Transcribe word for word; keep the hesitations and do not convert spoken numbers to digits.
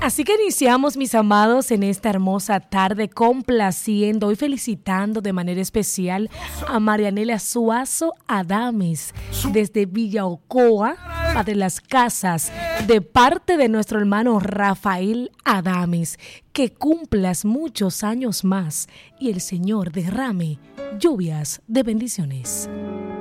Así que iniciamos, mis amados, en esta hermosa tarde complaciendo y felicitando de manera especial a Marianela Suazo Adames desde Villa Ocoa, Padre Las Casas, de parte de nuestro hermano Rafael Adames. Que cumplas muchos años más y el Señor derrame lluvias de bendiciones.